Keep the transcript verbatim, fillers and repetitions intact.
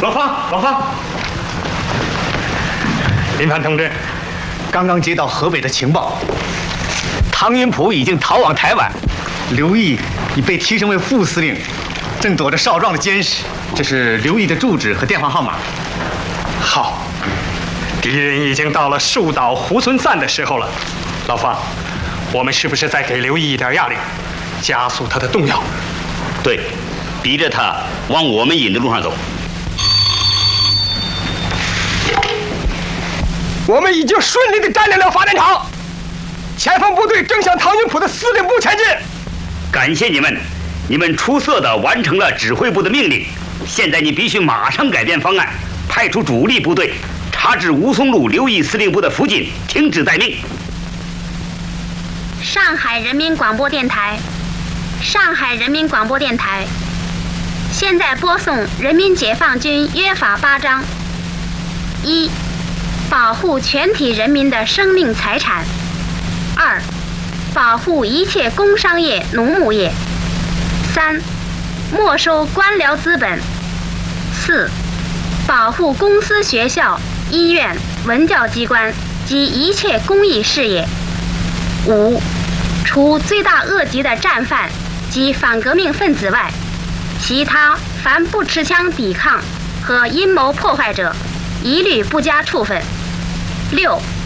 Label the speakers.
Speaker 1: 老方，老方，林凡同志，刚刚接到河北的情报，唐云甫已经逃往台湾，刘毅已被提升为副司令，正躲着少壮的监视。这是刘毅的住址和电话号码。好，敌人已经到了树倒猢狲散的时候了。老方，我们是不是再给刘毅一点压力，加速他的动摇？
Speaker 2: 对，逼着他往我们引的路上走。
Speaker 1: 我们已经顺利地占领了发电厂，前方部队正向唐云甫的司令部前进。
Speaker 2: 感谢你们，你们出色地完成了指挥部的命令。现在你必须马上改变方案，派出主力部队插至吴淞路刘毅司令部的附近，停止待命。
Speaker 3: 上海人民广播电台，上海人民广播电台，现在播送人民解放军约法八章：一、保护全体人民的生命财产；二、保护一切工商业、农牧业；三、没收官僚资本；四、保护公司、学校、医院、文教机关及一切公益事业；五、除罪大恶极的战犯及反革命分子外，其他凡不持枪抵抗和阴谋破坏者，一律不加处分。六、